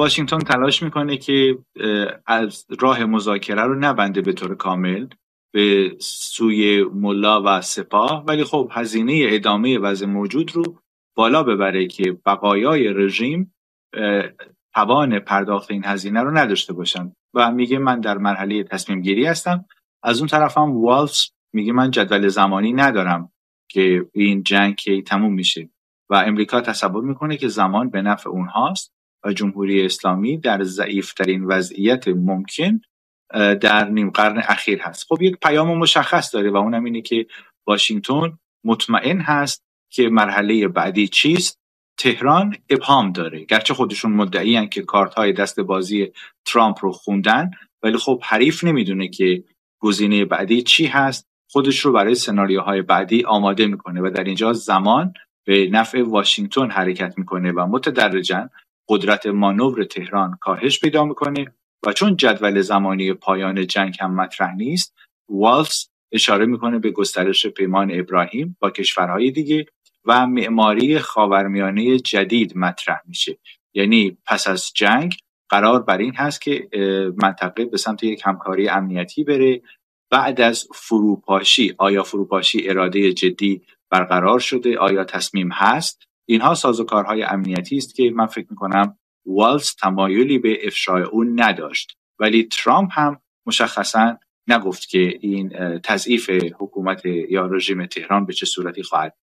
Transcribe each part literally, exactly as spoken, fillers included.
واشنگتن تلاش میکنه که از راه مذاکره رو نبنده به طور کامل به سوی ملا و سپاه، ولی خب هزینه ادامه وضع موجود رو بالا ببره که بقایای رژیم توان پرداخت این هزینه رو نداشته باشن و میگه من در مرحله تصمیم گیری هستم. از اون طرف هم والز میگه من جدول زمانی ندارم که این جنگ کی تموم میشه و امریکا تصور میکنه که زمان به نفع اونهاست و جمهوری اسلامی در ضعیفترین وضعیت ممکن در نیم قرن اخیر هست. خب یک پیام مشخص داره و اونم اینه که واشنگتن مطمئن هست که مرحله بعدی چیست. تهران ابهام داره، گرچه خودشون مدعیان که کارت‌های دست بازی ترامپ رو خوندن، ولی خب حریف نمیدونه که گزینه بعدی چی هست، خودش رو برای سناریوهای بعدی آماده میکنه و در اینجا زمان به نفع واشنگتن حرکت میکنه و متدرجاً قدرت مانور تهران کاهش پیدا میکنه و چون جدول زمانی پایان جنگ هم مطرح نیست، والز اشاره میکنه به گسترش پیمان ابراهیم با کشورهای دیگه و معماری خاورمیانه جدید مطرح میشه. یعنی پس از جنگ قرار بر این هست که منطقه به سمت یک همکاری امنیتی بره. بعد از فروپاشی، آیا فروپاشی اراده جدی برقرار شده؟ آیا تصمیم هست؟ اینها سازوکارهای امنیتی است که من فکر میکنم والز تمایلی به افشای اون نداشت، ولی ترامپ هم مشخصا نگفت که این تضعیف حکومت یا رژیم تهران به چه صورتی خواهد.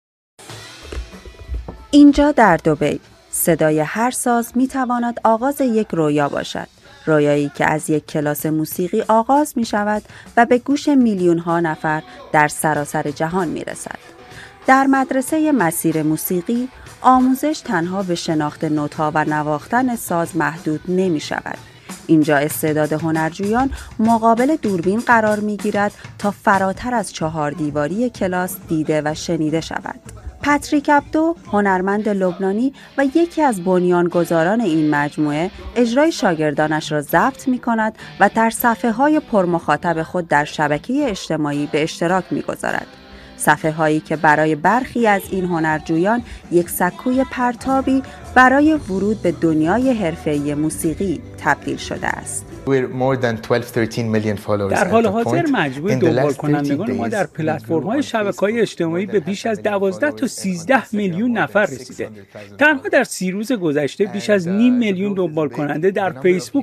اینجا در دبی صدای هر ساز میتواند آغاز یک رویا باشد، رویایی که از یک کلاس موسیقی آغاز می شود و به گوش میلیون ها نفر در سراسر جهان می رسد. در مدرسه مسیر موسیقی آموزش تنها به شناخت نوت‌ها و نواختن ساز محدود نمی شود. اینجا استعداد هنرجویان مقابل دوربین قرار می گیرد تا فراتر از چهار دیواری کلاس دیده و شنیده شود. پاتریک عبدو، هنرمند لبنانی و یکی از بنیانگذاران این مجموعه، اجرای شاگردانش را ضبط می کند و در صفحه‌های پرمخاطب خود در شبکه اجتماعی به اشتراک می گذارد. صفحه هایی که برای برخی از این هنرجویان یک سکوی پرتابی برای ورود به دنیای حرفه‌ای موسیقی تبدیل شده است. در حال حاضر مجموع دنبال کنندگان ما در پلتفرم‌های شبکه‌های اجتماعی به بیش از دوازده تا سیزده میلیون نفر رسیده. تنها در سی روز گذشته بیش از نیم میلیون دنبال کننده در فیسبوک